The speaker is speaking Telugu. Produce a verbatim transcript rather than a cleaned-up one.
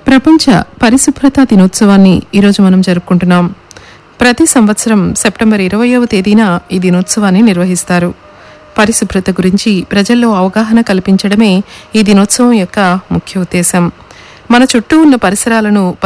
ప్రపంచ పరిశుభ్రతా దినోత్సవాన్ని ఈరోజు మనం జరుపుకుంటున్నాం. ప్రతి సంవత్సరం సెప్టెంబర్ ఇరవయవ తేదీన ఈ దినోత్సవాన్ని నిర్వహిస్తారు. పరిశుభ్రత గురించి ప్రజల్లో అవగాహన కల్పించడమే ఈ దినోత్సవం యొక్క ముఖ్య ఉద్దేశం. మన చుట్టూ ఉన్న పరిసరాలను